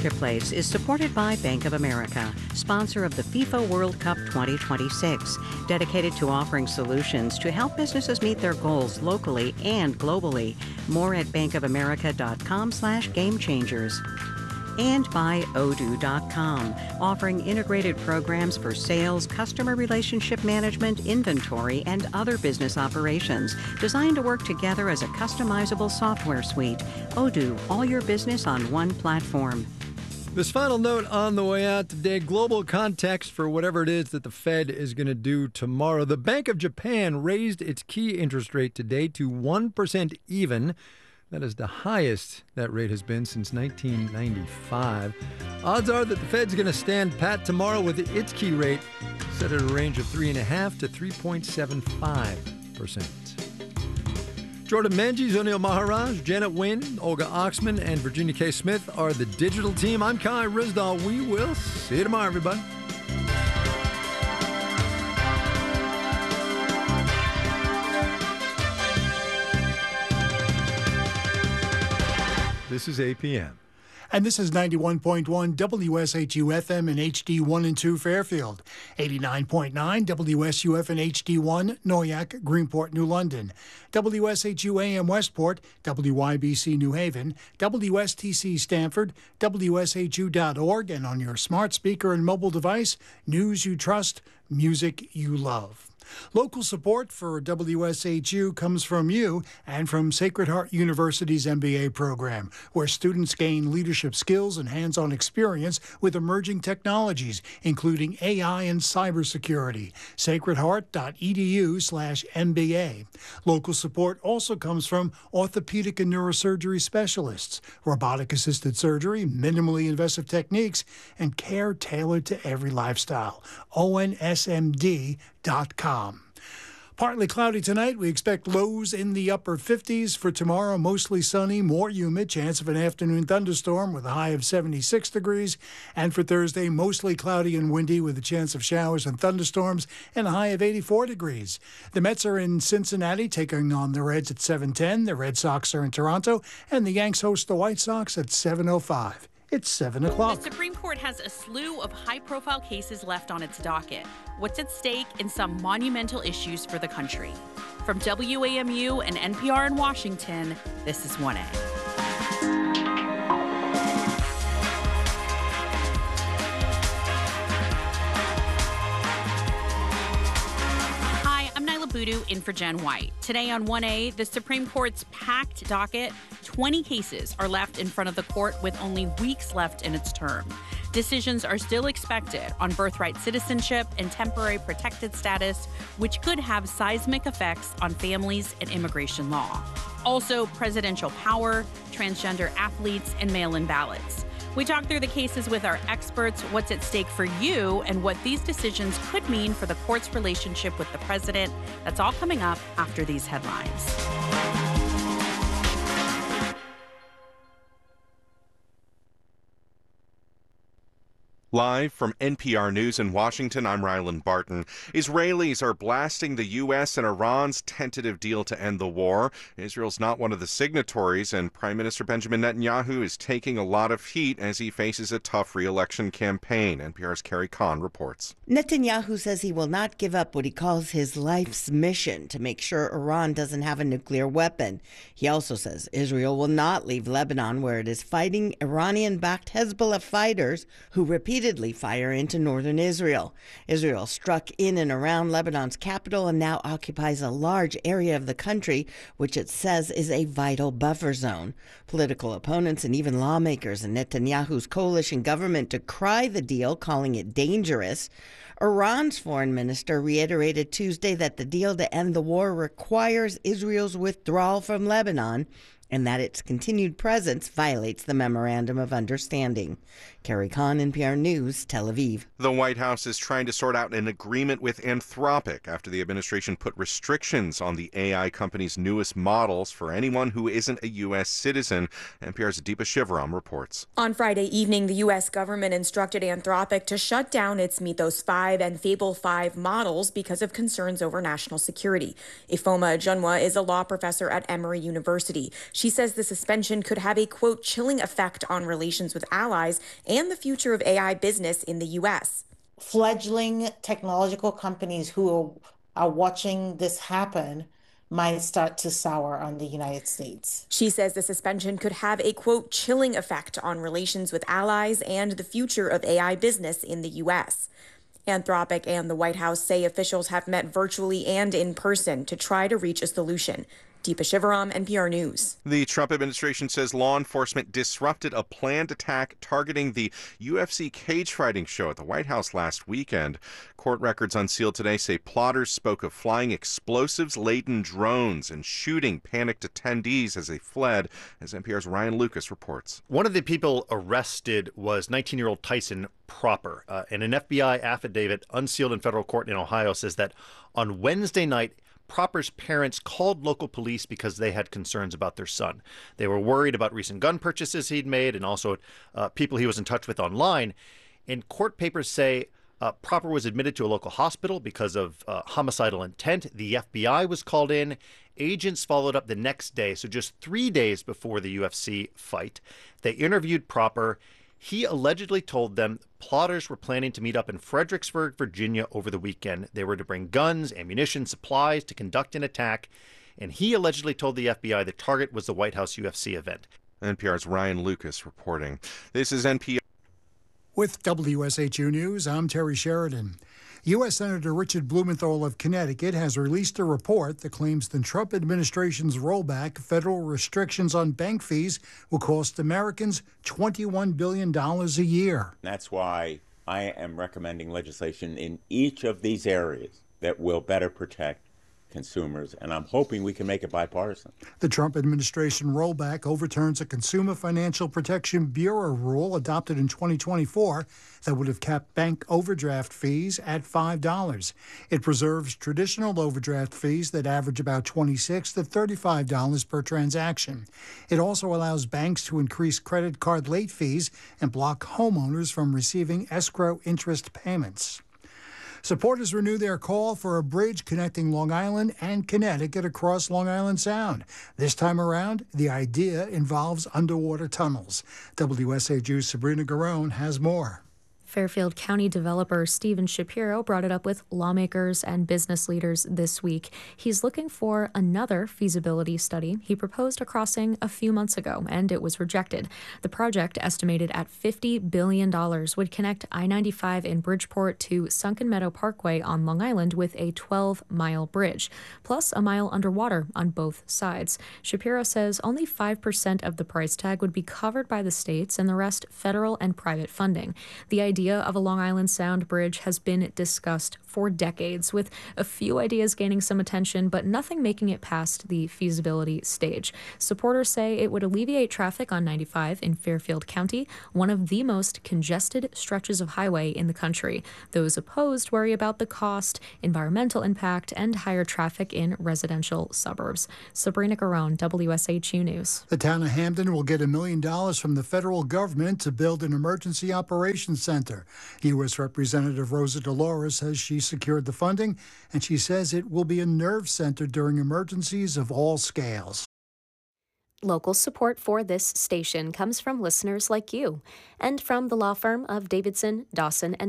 Marketplace is supported by Bank of America, sponsor of the FIFA World Cup 2026, dedicated to offering solutions to help businesses meet their goals locally and globally. More at bankofamerica.com/gamechangers. And by Odoo.com, offering integrated programs for sales, customer relationship management, inventory, and other business operations, designed to work together as a customizable software suite. Odoo, all your business on one platform. This final note on the way out today, global context for whatever it is that the Fed is going to do tomorrow. The Bank of Japan raised its key interest rate today to 1% even. That is the highest that rate has been since 1995. Odds are that the Fed's going to stand pat tomorrow with its key rate set at a range of 3.5% to 3.75%. Jordan Menges, O'Neill Maharaj, Janet Wynn, Olga Oxman, and Virginia K. Smith are the digital team. I'm Kai Rizdal. We will see you tomorrow, everybody. This is APM. And this is 91.1 WSHU-FM in HD1 and 2 Fairfield, 89.9 WSUF in HD1 Noyak, Greenport, New London, WSHU-AM Westport, WYBC New Haven, WSTC Stanford, WSHU.org, and on your smart speaker and mobile device, news you trust, music you love. Local support for WSHU comes from you and from Sacred Heart University's MBA program, where students gain leadership skills and hands-on experience with emerging technologies, including AI and cybersecurity. sacredheart.edu/MBA. Local support also comes from orthopedic and neurosurgery specialists, robotic-assisted surgery, minimally invasive techniques, and care tailored to every lifestyle. ONSMD.com. Partly cloudy tonight. We expect lows in the upper 50s. For tomorrow, mostly sunny, more humid, chance of an afternoon thunderstorm with a high of 76 degrees. And for Thursday, mostly cloudy and windy with a chance of showers and thunderstorms and a high of 84 degrees. The Mets are in Cincinnati taking on the Reds at 7:10. The Red Sox are in Toronto, and the Yanks host the White Sox at 7:05. It's 7 o'clock. The Supreme Court has a slew of high-profile cases left on its docket. What's at stake in some monumental issues for the country? From WAMU and NPR in Washington, this is 1A. Boodoo in for Jen White. Today on 1A, the Supreme Court's packed docket, 20 cases are left in front of the court with only weeks left in its term. Decisions are still expected on birthright citizenship and temporary protected status, which could have seismic effects on families and immigration law. Also, presidential power, transgender athletes, and mail-in ballots. We talk through the cases with our experts, what's at stake for you, and what these decisions could mean for the court's relationship with the president. That's all coming up after these headlines. Live from NPR News in Washington, I'm Rylan Barton. Israelis are blasting the U.S. and Iran's tentative deal to end the war. Israel's not one of the signatories, and Prime Minister Benjamin Netanyahu is taking a lot of heat as he faces a tough re-election campaign. NPR's Carrie Kahn reports. Netanyahu says he will not give up what he calls his life's mission to make sure Iran doesn't have a nuclear weapon. He also says Israel will not leave Lebanon, where it is fighting Iranian-backed Hezbollah fighters who repeatedly fire into northern Israel. Israel struck in and around Lebanon's capital and now occupies a large area of the country, which it says is a vital buffer zone. Political opponents and even lawmakers in Netanyahu's coalition government decry the deal, calling it dangerous. Iran's foreign minister reiterated Tuesday that the deal to end the war requires Israel's withdrawal from Lebanon and that its continued presence violates the Memorandum of Understanding. Carrie Kahn, NPR News, Tel Aviv. The White House is trying to sort out an agreement with Anthropic after the administration put restrictions on the AI company's newest models for anyone who isn't a U.S. citizen. NPR's Deepa Shivaram reports. On Friday evening, the U.S. government instructed Anthropic to shut down its Mythos 5 and Fable 5 models because of concerns over national security. Ifoma Ajunwa is a law professor at Emory University. She says the suspension could have a, quote, chilling effect on relations with allies and the future of AI business in the U.S. Fledgling technological companies who are watching this happen might start to sour on the United States. She says the suspension could have a, quote, chilling effect on relations with allies and the future of AI business in the U.S. Anthropic and the White House say officials have met virtually and in person to try to reach a solution. Deepa Shivaram, NPR News. The Trump administration says law enforcement disrupted a planned attack targeting the UFC cage fighting show at the White House last weekend. Court records unsealed today say plotters spoke of flying explosives-laden drones and shooting panicked attendees as they fled, as NPR's Ryan Lucas reports. One of the people arrested was 19-year-old Tyson Proper, and an FBI affidavit unsealed in federal court in Ohio says that on Wednesday night, Proper's parents called local police because they had concerns about their son. They were worried about recent gun purchases he'd made and also people he was in touch with online. And court papers say Proper was admitted to a local hospital because of homicidal intent. The FBI was called in. Agents followed up the next day, so just 3 days before the UFC fight. They interviewed Proper. He allegedly told them plotters were planning to meet up in Fredericksburg, Virginia over the weekend. They were to bring guns, ammunition, supplies to conduct an attack. And he allegedly told the FBI the target was the White House UFC event. NPR's Ryan Lucas reporting. This is NPR. With WSHU News, I'm Terry Sheridan. U.S. Senator Richard Blumenthal of Connecticut has released a report that claims the Trump administration's rollback of federal restrictions on bank fees will cost Americans $21 billion a year. That's why I am recommending legislation in each of these areas that will better protect consumers, and I'm hoping we can make it bipartisan. The Trump administration rollback overturns a Consumer Financial Protection Bureau rule adopted in 2024 that would have capped bank overdraft fees at $5. It preserves traditional overdraft fees that average about $26 to $35 per transaction. It also allows banks to increase credit card late fees and block homeowners from receiving escrow interest payments. Supporters renew their call for a bridge connecting Long Island and Connecticut across Long Island Sound. This time around, the idea involves underwater tunnels. WSHU's Sabrina Garone has more. Fairfield County developer Stephen Shapiro brought it up with lawmakers and business leaders this week. He's looking for another feasibility study. He proposed a crossing a few months ago, and it was rejected. The project, estimated at $50 billion, would connect I-95 in Bridgeport to Sunken Meadow Parkway on Long Island with a 12-mile bridge, plus a mile underwater on both sides. Shapiro says only 5% of the price tag would be covered by the states and the rest federal and private funding. The idea of a Long Island Sound bridge has been discussed for decades, with a few ideas gaining some attention, but nothing making it past the feasibility stage. Supporters say it would alleviate traffic on 95 in Fairfield County, one of the most congested stretches of highway in the country. Those opposed worry about the cost, environmental impact, and higher traffic in residential suburbs. Sabrina Garone, WSHU News. The town of Hamden will get $1 million from the federal government to build an emergency operations center. U.S. Representative Rosa DeLauro says she secured the funding, and she says it will be a nerve center during emergencies of all scales. Local support for this station comes from listeners like you and from the law firm of Davidson, Dawson, and